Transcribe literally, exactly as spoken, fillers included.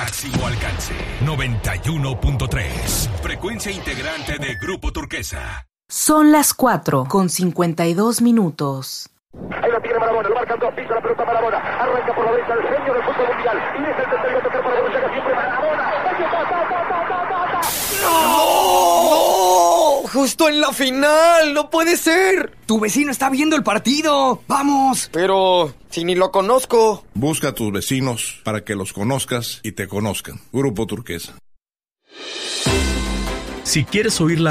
Máximo alcance, noventa y uno punto tres. Frecuencia integrante de Grupo Turquesa. Son las cuatro con cincuenta y dos minutos. Ahí lo tiene Marabona, lo marcan dos, pisa la pelota Marabona, arranca por la derecha el genio del fútbol mundial, y es el tercero a tocar para Borussia, siempre Marabona. ¡No! ¡No! ¡Justo en la final! ¡No puede ser! Tu vecino está viendo el partido. ¡Vamos! Pero si ni lo conozco. Busca a tus vecinos para que los conozcas y te conozcan. Grupo Turquesa. Si quieres oír la